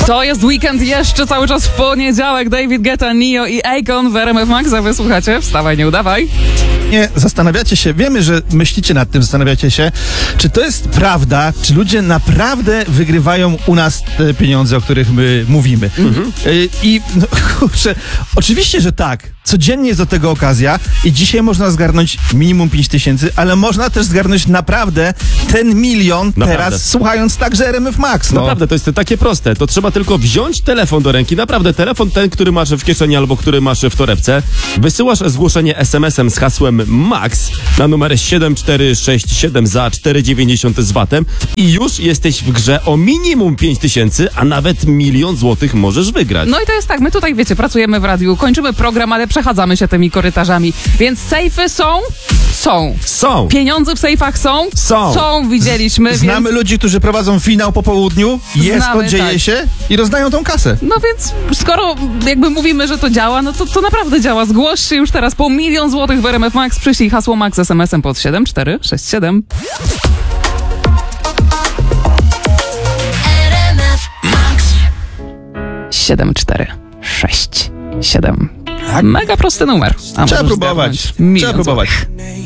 To jest weekend jeszcze cały czas w poniedziałek. David Guetta, Nio i Akon w RMF Max. A wy słuchacie? Wstawaj, nie udawaj. Nie, zastanawiacie się, wiemy, że myślicie nad tym, zastanawiacie się, czy to jest prawda, czy ludzie naprawdę wygrywają u nas te pieniądze, o których my mówimy. I no, kurczę, oczywiście, że tak. Codziennie jest do tego okazja i dzisiaj można zgarnąć minimum 5000, ale można też zgarnąć naprawdę ten milion teraz, słuchając także RMF Max. No. Naprawdę, to jest takie proste. To trzeba tylko wziąć telefon do ręki. Naprawdę, telefon ten, który masz w kieszeni albo który masz w torebce. Wysyłasz zgłoszenie SMS-em z hasłem MAX na numer 7467 za 4,90 z VAT-em i już jesteś w grze o minimum 5000, a nawet 1 000 000 złotych możesz wygrać. No i to jest tak, my tutaj, wiecie, pracujemy w radiu, kończymy program, ale przechadzamy się tymi korytarzami. Więc sejfy są? Są. Pieniądze w sejfach są? Są. Widzieliśmy. Znamy ludzi, którzy prowadzą finał po południu, Znamy, dzieje tak. się i rozdają tą kasę. No więc skoro jakby mówimy, że to działa, no to naprawdę działa. Zgłoś się już teraz po 1 000 000 złotych w RMF Max. Przyślij hasło Max SMS-em pod 7467. RMF Max. 7467. Mega prosty numer. A Trzeba możesz próbować. zgarnąć 1 000 000 Trzeba próbować. złotych.